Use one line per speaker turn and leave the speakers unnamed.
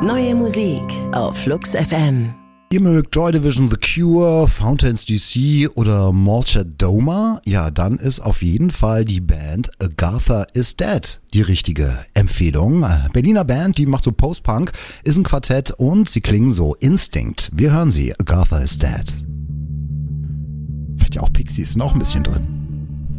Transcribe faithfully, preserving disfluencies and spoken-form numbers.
Neue Musik auf Flux F M.
Ihr mögt Joy Division, The Cure, Fountains D C oder Morchidoma? Ja, dann ist auf jeden Fall die Band Agatha is Dead die richtige Empfehlung. Berliner Band, die macht so Post-Punk, ist ein Quartett und sie klingen so Instinct. Wir hören sie, Agatha is Dead. Vielleicht ja auch Pixies, sind auch ein bisschen drin.